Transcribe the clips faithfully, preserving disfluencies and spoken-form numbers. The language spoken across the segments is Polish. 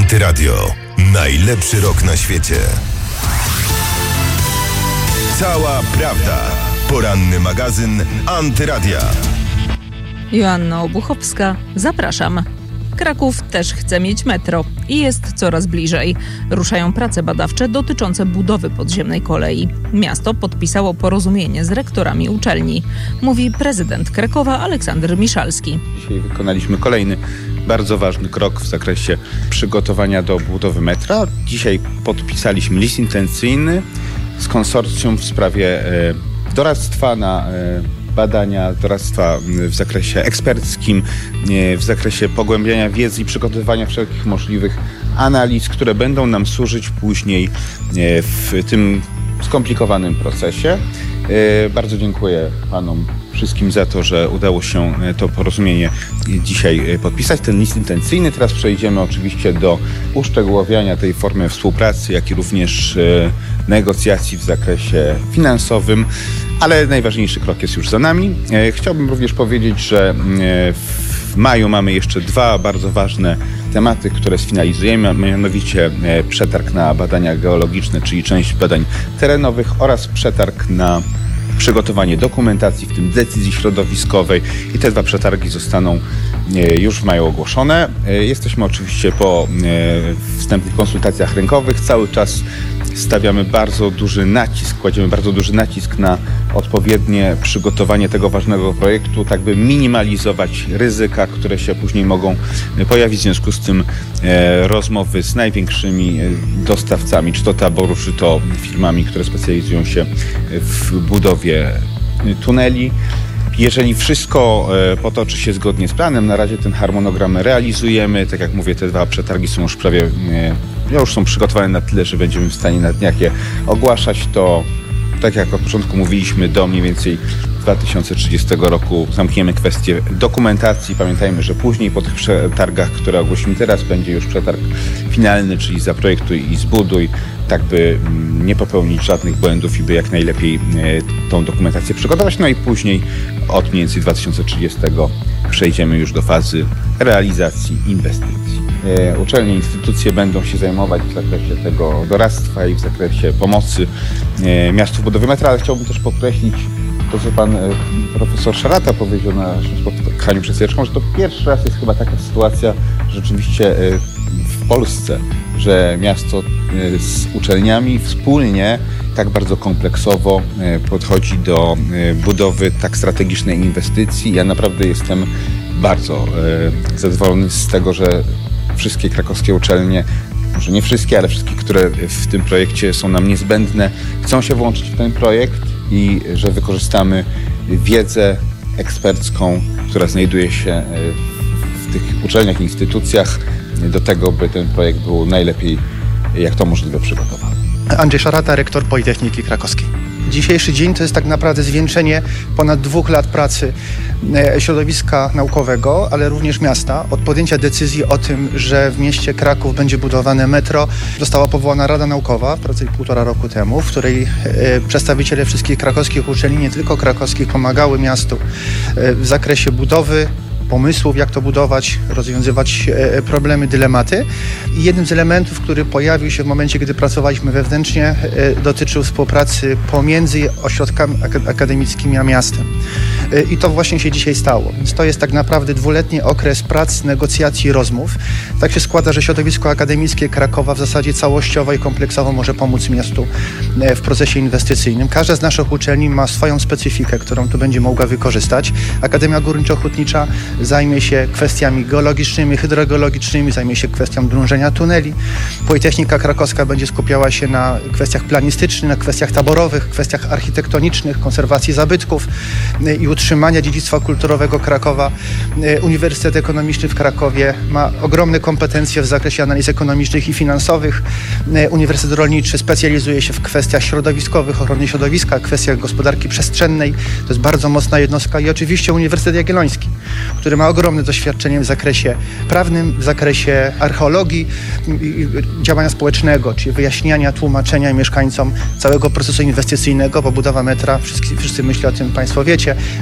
Antyradio. Najlepszy rok na świecie. Cała prawda. Poranny magazyn Antyradia. Joanna Obuchowska, zapraszam. Kraków też chce mieć metro i jest coraz bliżej. Ruszają prace badawcze dotyczące budowy podziemnej kolei. Miasto podpisało porozumienie z rektorami uczelni, mówi prezydent Krakowa Aleksander Miszalski. Dzisiaj wykonaliśmy kolejny bardzo ważny krok w zakresie przygotowania do budowy metra. Dzisiaj podpisaliśmy list intencyjny z konsorcjum w sprawie e, doradztwa na e, badania, doradztwa w zakresie eksperckim, w zakresie pogłębiania wiedzy i przygotowywania wszelkich możliwych analiz, które będą nam służyć później w tym skomplikowanym procesie. Bardzo dziękuję panom wszystkim za to, że udało się to porozumienie dzisiaj podpisać, ten list intencyjny. Teraz przejdziemy oczywiście do uszczegółowiania tej formy współpracy, jak i również negocjacji w zakresie finansowym, ale najważniejszy krok jest już za nami. Chciałbym również powiedzieć, że w maju mamy jeszcze dwa bardzo ważne tematy, które sfinalizujemy, mianowicie przetarg na badania geologiczne, czyli część badań terenowych, oraz przetarg na przygotowanie dokumentacji, w tym decyzji środowiskowej, i te dwa przetargi zostaną już w maju ogłoszone. Jesteśmy oczywiście po wstępnych konsultacjach rynkowych. Cały czas stawiamy bardzo duży nacisk, kładziemy bardzo duży nacisk na odpowiednie przygotowanie tego ważnego projektu, tak by minimalizować ryzyka, które się później mogą pojawić. W związku z tym e, rozmowy z największymi dostawcami, czy to taboru, czy to firmami, które specjalizują się w budowie tuneli. Jeżeli wszystko e, potoczy się zgodnie z planem, na razie ten harmonogram realizujemy. Tak jak mówię, te dwa przetargi są już prawie, e, już są przygotowane na tyle, że będziemy w stanie na dniach je ogłaszać. To, tak jak od początku mówiliśmy, do mniej więcej dwa tysiące trzydziestego roku zamkniemy kwestię dokumentacji. Pamiętajmy, że później po tych przetargach, które ogłosimy teraz, będzie już przetarg finalny, czyli zaprojektuj i zbuduj, tak by nie popełnić żadnych błędów i by jak najlepiej tą dokumentację przygotować. No i później od mniej więcej dwa tysiące trzydziestego przejdziemy już do fazy realizacji inwestycji. Uczelnie, instytucje będą się zajmować w zakresie tego doradztwa i w zakresie pomocy miastu w budowie metra, ale chciałbym też podkreślić to, co pan profesor Szarata powiedział na naszym spotkaniu przed chwileczką, że to pierwszy raz jest chyba taka sytuacja rzeczywiście w Polsce, że miasto z uczelniami wspólnie tak bardzo kompleksowo podchodzi do budowy tak strategicznej inwestycji. Ja naprawdę jestem bardzo zadowolony z tego, że wszystkie krakowskie uczelnie, może nie wszystkie, ale wszystkie, które w tym projekcie są nam niezbędne, chcą się włączyć w ten projekt i że wykorzystamy wiedzę ekspercką, która znajduje się w tych uczelniach i instytucjach do tego, by ten projekt był najlepiej jak to możliwe przygotowany. Andrzej Szarata, rektor Politechniki Krakowskiej. Dzisiejszy dzień to jest tak naprawdę zwieńczenie ponad dwóch lat pracy środowiska naukowego, ale również miasta. Od podjęcia decyzji o tym, że w mieście Kraków będzie budowane metro, została powołana Rada Naukowa, prawie półtora roku temu, w której przedstawiciele wszystkich krakowskich uczelni, nie tylko krakowskich, pomagały miastu w zakresie budowy, pomysłów, jak to budować, rozwiązywać problemy, dylematy. I jednym z elementów, który pojawił się w momencie, gdy pracowaliśmy wewnętrznie, dotyczył współpracy pomiędzy ośrodkami akademickimi a miastem. I to właśnie się dzisiaj stało. Więc to jest tak naprawdę dwuletni okres prac, negocjacji, rozmów. Tak się składa, że środowisko akademickie Krakowa w zasadzie całościowo i kompleksowo może pomóc miastu w procesie inwestycyjnym. Każda z naszych uczelni ma swoją specyfikę, którą tu będzie mogła wykorzystać. Akademia Górniczo-Hutnicza zajmie się kwestiami geologicznymi, hydrogeologicznymi, zajmie się kwestią drążenia tuneli. Politechnika Krakowska będzie skupiała się na kwestiach planistycznych, na kwestiach taborowych, kwestiach architektonicznych, konserwacji zabytków i utrzymania dziedzictwa kulturowego Krakowa. Uniwersytet Ekonomiczny w Krakowie ma ogromne kompetencje w zakresie analiz ekonomicznych i finansowych. Uniwersytet Rolniczy specjalizuje się w kwestiach środowiskowych, ochrony środowiska, kwestiach gospodarki przestrzennej. To jest bardzo mocna jednostka. I oczywiście Uniwersytet Jagielloński, który ma ogromne doświadczenie w zakresie prawnym, w zakresie archeologii i działania społecznego, czyli wyjaśniania, tłumaczenia mieszkańcom całego procesu inwestycyjnego, bo budowa metra, wszyscy, wszyscy myślę o tym, państwo wiecie,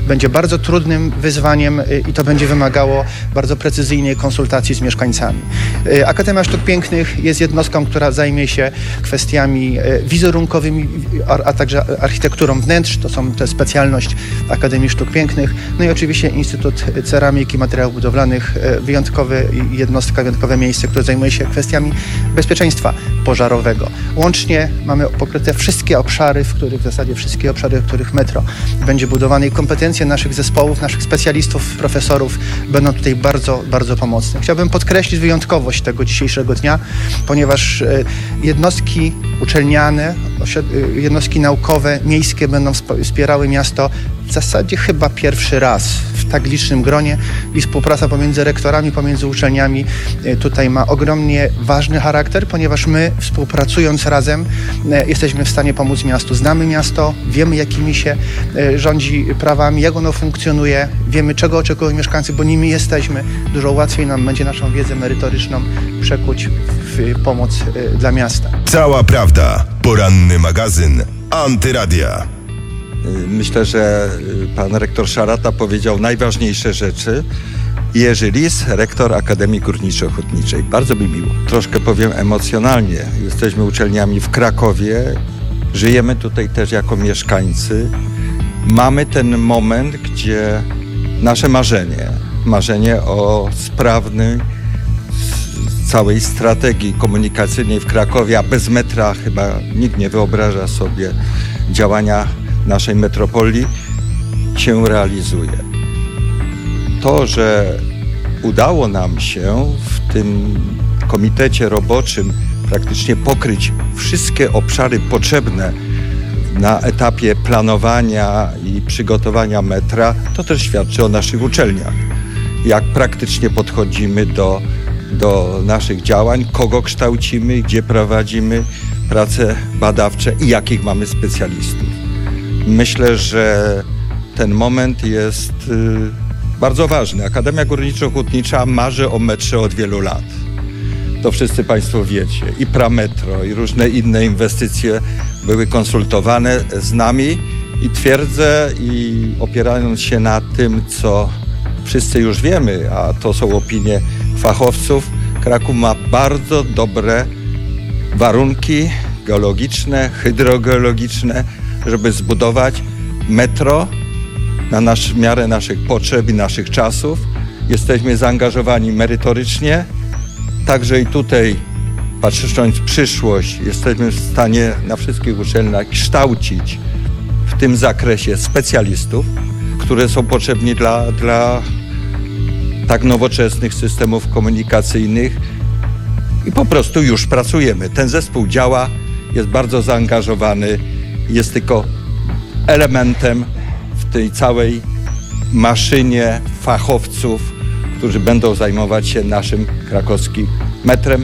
będzie bardzo trudnym wyzwaniem i to będzie wymagało bardzo precyzyjnej konsultacji z mieszkańcami. Akademia Sztuk Pięknych jest jednostką, która zajmie się kwestiami wizerunkowymi, a także architekturą wnętrz. To są te specjalność Akademii Sztuk Pięknych. No i oczywiście Instytut Ceramiki i Materiałów Budowlanych, wyjątkowy jednostka, wyjątkowe miejsce, które zajmuje się kwestiami bezpieczeństwa pożarowego. Łącznie mamy pokryte wszystkie obszary, w których w zasadzie wszystkie obszary, w których metro będzie budowane i kompetencje naszych zespołów, naszych specjalistów, profesorów będą tutaj bardzo, bardzo pomocne. Chciałbym podkreślić wyjątkowość tego dzisiejszego dnia, ponieważ jednostki uczelniane, jednostki naukowe, miejskie będą wspierały miasto w zasadzie chyba pierwszy raz w tak licznym gronie i współpraca pomiędzy rektorami, pomiędzy uczelniami tutaj ma ogromnie ważny charakter, ponieważ my współpracując razem jesteśmy w stanie pomóc miastu. Znamy miasto, wiemy jakimi się rządzi prawami, jak ono funkcjonuje, wiemy czego oczekują mieszkańcy, bo nimi jesteśmy. Dużo łatwiej nam będzie naszą wiedzę merytoryczną przekuć w pomoc dla miasta. Cała prawda. Poranny magazyn Antyradia. Myślę, że pan rektor Szarata powiedział najważniejsze rzeczy. Jerzy Lis, rektor Akademii Górniczo-Hutniczej. Bardzo mi miło. Troszkę powiem emocjonalnie. Jesteśmy uczelniami w Krakowie. Żyjemy tutaj też jako mieszkańcy. Mamy ten moment, gdzie nasze marzenie, marzenie o sprawnej całej strategii komunikacyjnej w Krakowie, a bez metra chyba nikt nie wyobraża sobie działania naszej metropolii, się realizuje. To, że udało nam się w tym komitecie roboczym praktycznie pokryć wszystkie obszary potrzebne na etapie planowania i przygotowania metra, to też świadczy o naszych uczelniach. Jak praktycznie podchodzimy do, do naszych działań, kogo kształcimy, gdzie prowadzimy prace badawcze i jakich mamy specjalistów. Myślę, że ten moment jest y, bardzo ważny. Akademia Górniczo-Hutnicza marzy o metrze od wielu lat. To wszyscy Państwo wiecie. I prametro, i różne inne inwestycje były konsultowane z nami i twierdzę, i opierając się na tym, co wszyscy już wiemy, a to są opinie fachowców, Kraków ma bardzo dobre warunki geologiczne, hydrogeologiczne, żeby zbudować metro na nasz, miarę naszych potrzeb i naszych czasów. Jesteśmy zaangażowani merytorycznie. Także i tutaj, patrząc w przyszłość, jesteśmy w stanie na wszystkich uczelniach kształcić w tym zakresie specjalistów, które są potrzebni dla, dla tak nowoczesnych systemów komunikacyjnych i po prostu już pracujemy. Ten zespół działa, jest bardzo zaangażowany, jest tylko elementem w tej całej maszynie fachowców, którzy będą zajmować się naszym krakowskim metrem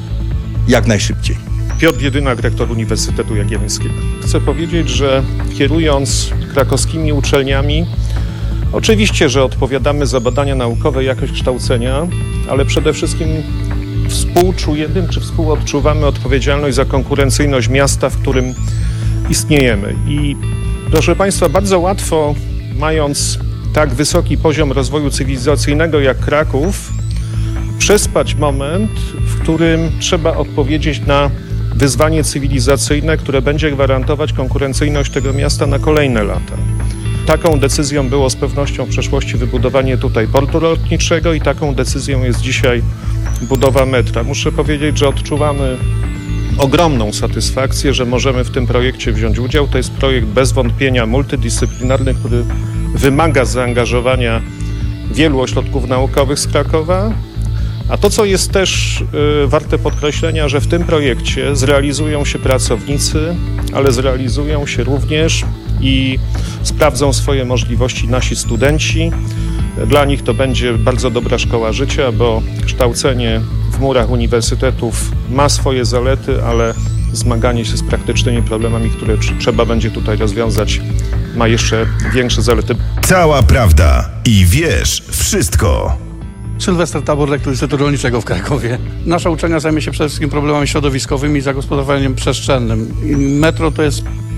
jak najszybciej. Piotr Jedynak, rektor Uniwersytetu Jagiellońskiego. Chcę powiedzieć, że kierując krakowskimi uczelniami, oczywiście, że odpowiadamy za badania naukowe, jakość kształcenia, ale przede wszystkim współczujemy czy współodczuwamy odpowiedzialność za konkurencyjność miasta, w którym istniejemy. I proszę Państwa, bardzo łatwo, mając tak wysoki poziom rozwoju cywilizacyjnego jak Kraków, przespać moment, w którym trzeba odpowiedzieć na wyzwanie cywilizacyjne, które będzie gwarantować konkurencyjność tego miasta na kolejne lata. Taką decyzją było z pewnością w przeszłości wybudowanie tutaj portu lotniczego i taką decyzją jest dzisiaj budowa metra. Muszę powiedzieć, że odczuwamy ogromną satysfakcję, że możemy w tym projekcie wziąć udział. To jest projekt bez wątpienia multidyscyplinarny, który wymaga zaangażowania wielu ośrodków naukowych z Krakowa. A to, co jest też y, warte podkreślenia, że w tym projekcie zrealizują się pracownicy, ale zrealizują się również i sprawdzą swoje możliwości nasi studenci. Dla nich to będzie bardzo dobra szkoła życia, bo kształcenie w murach uniwersytetów ma swoje zalety, ale zmaganie się z praktycznymi problemami, które trzeba będzie tutaj rozwiązać, ma jeszcze większe zalety. Cała prawda i wiesz wszystko. Sylwester Tabor, rektor Instytutu Rolniczego w Krakowie. Nasza uczelnia zajmuje się przede wszystkim problemami środowiskowymi i zagospodarowaniem przestrzennym. I metro to jest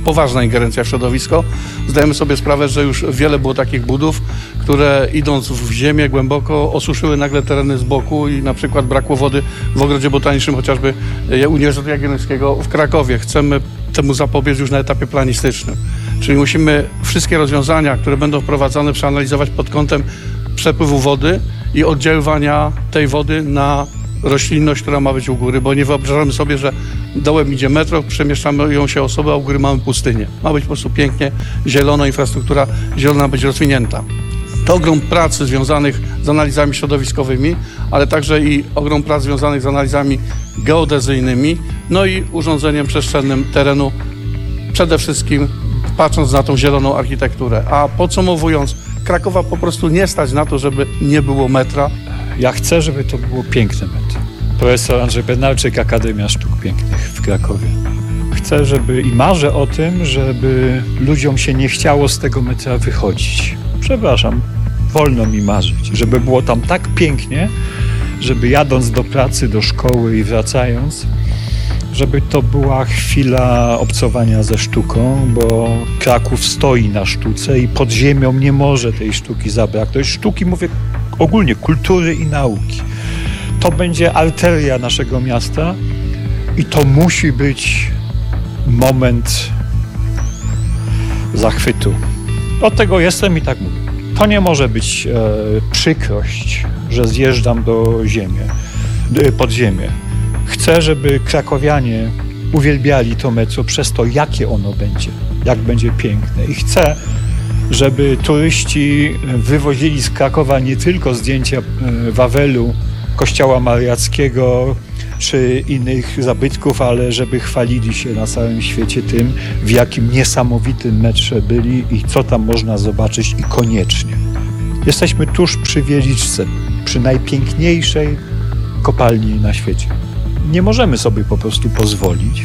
poważna ingerencja w środowisko. Zdajemy sobie sprawę, że już wiele było takich budów, które idąc w ziemię głęboko osuszyły nagle tereny z boku i na przykład brakło wody w ogrodzie botanicznym chociażby Uniwersytetu Jagiellońskiego w Krakowie. Chcemy temu zapobiec już na etapie planistycznym. Czyli musimy wszystkie rozwiązania, które będą wprowadzane, przeanalizować pod kątem przepływu wody i oddziaływania tej wody na roślinność, która ma być u góry, bo nie wyobrażamy sobie, że dołem idzie metro, przemieszczamy ją się osoby, a u góry mamy pustynię. Ma być po prostu pięknie zielono, infrastruktura zielona być rozwinięta. To ogrom pracy związanych z analizami środowiskowymi, ale także i ogrom prac związanych z analizami geodezyjnymi, no i urządzeniem przestrzennym terenu, przede wszystkim patrząc na tą zieloną architekturę. A podsumowując, Krakowa po prostu nie stać na to, żeby nie było metra. Ja chcę, żeby to było piękne metro. Profesor Andrzej Bednarczyk, Akademia Sztuk Pięknych w Krakowie. Chcę, żeby i marzę o tym, żeby ludziom się nie chciało z tego metra wychodzić. Przepraszam, wolno mi marzyć, żeby było tam tak pięknie, żeby jadąc do pracy, do szkoły i wracając, żeby to była chwila obcowania ze sztuką, bo Kraków stoi na sztuce i pod ziemią nie może tej sztuki zabraknąć. Sztuki, mówię ogólnie, kultury i nauki. To będzie arteria naszego miasta i to musi być moment zachwytu. Od tego jestem i tak mówię. To nie może być e, przykrość, że zjeżdżam do ziemi, pod ziemię. Chcę, żeby krakowianie uwielbiali to metro przez to, jakie ono będzie, jak będzie piękne. I chcę, żeby turyści wywozili z Krakowa nie tylko zdjęcia Wawelu, Kościoła Mariackiego czy innych zabytków, ale żeby chwalili się na całym świecie tym, w jakim niesamowitym metrze byli i co tam można zobaczyć i koniecznie. Jesteśmy tuż przy Wieliczce, przy najpiękniejszej kopalni na świecie. Nie możemy sobie po prostu pozwolić,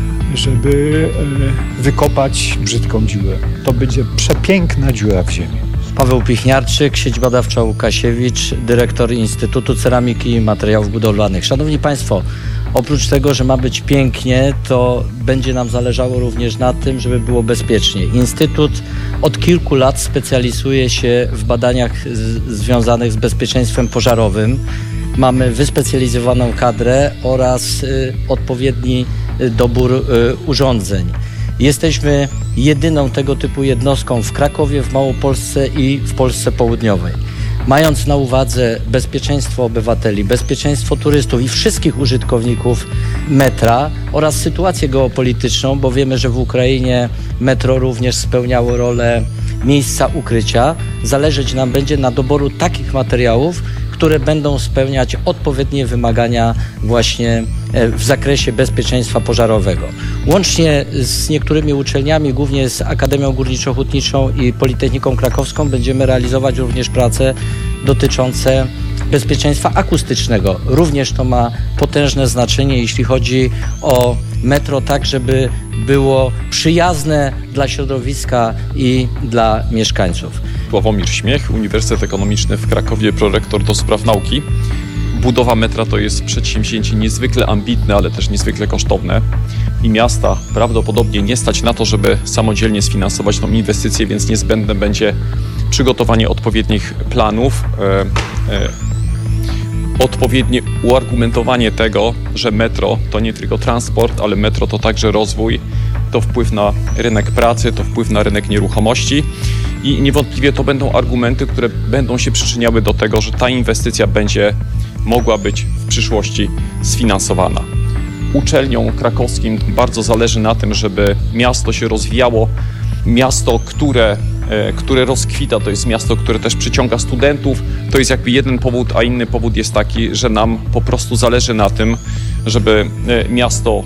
żeby wykopać brzydką dziurę. To będzie przepiękna dziura w ziemi. Paweł Pichniarczyk, Sieć Badawcza Łukasiewicz, dyrektor Instytutu Ceramiki i Materiałów Budowlanych. Szanowni Państwo, oprócz tego, że ma być pięknie, to będzie nam zależało również na tym, żeby było bezpiecznie. Instytut od kilku lat specjalizuje się w badaniach z, związanych z bezpieczeństwem pożarowym. Mamy wyspecjalizowaną kadrę oraz y, odpowiedni y, dobór y, urządzeń. Jesteśmy jedyną tego typu jednostką w Krakowie, w Małopolsce i w Polsce Południowej. Mając na uwadze bezpieczeństwo obywateli, bezpieczeństwo turystów i wszystkich użytkowników metra oraz sytuację geopolityczną, bo wiemy, że w Ukrainie metro również spełniało rolę miejsca ukrycia, zależeć nam będzie na doboru takich materiałów, które będą spełniać odpowiednie wymagania właśnie w zakresie bezpieczeństwa pożarowego. Łącznie z niektórymi uczelniami, głównie z Akademią Górniczo-Hutniczą i Politechniką Krakowską, będziemy realizować również prace dotyczące bezpieczeństwa akustycznego. Również to ma potężne znaczenie, jeśli chodzi o metro, tak żeby było przyjazne dla środowiska i dla mieszkańców. Sławomir Śmiech, Uniwersytet Ekonomiczny w Krakowie, prorektor do spraw nauki. Budowa metra to jest przedsięwzięcie niezwykle ambitne, ale też niezwykle kosztowne i miasta prawdopodobnie nie stać na to, żeby samodzielnie sfinansować tą inwestycję, więc niezbędne będzie przygotowanie odpowiednich planów, e, e, odpowiednie uargumentowanie tego, że metro to nie tylko transport, ale metro to także rozwój, to wpływ na rynek pracy, to wpływ na rynek nieruchomości i niewątpliwie to będą argumenty, które będą się przyczyniały do tego, że ta inwestycja będzie mogła być w przyszłości sfinansowana. Uczelniom krakowskim bardzo zależy na tym, żeby miasto się rozwijało. Miasto, które, które rozkwita, to jest miasto, które też przyciąga studentów. To jest jakby jeden powód, a inny powód jest taki, że nam po prostu zależy na tym, żeby miasto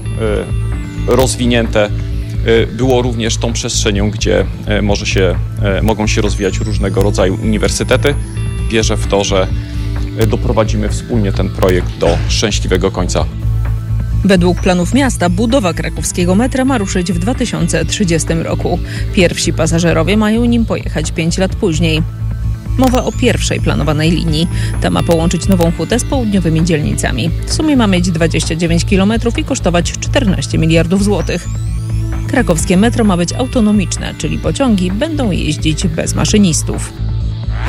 rozwinięte było również tą przestrzenią, gdzie może się, mogą się rozwijać różnego rodzaju uniwersytety. Wierzę w to, że doprowadzimy wspólnie ten projekt do szczęśliwego końca. Według planów miasta budowa krakowskiego metra ma ruszyć w dwa tysiące trzydziestym roku. Pierwsi pasażerowie mają nim pojechać pięć lat później. Mowa o pierwszej planowanej linii. Ta ma połączyć Nową Hutę z południowymi dzielnicami. W sumie ma mieć dwadzieścia dziewięć kilometrów i kosztować czternaście miliardów złotych. Krakowskie metro ma być autonomiczne, czyli pociągi będą jeździć bez maszynistów.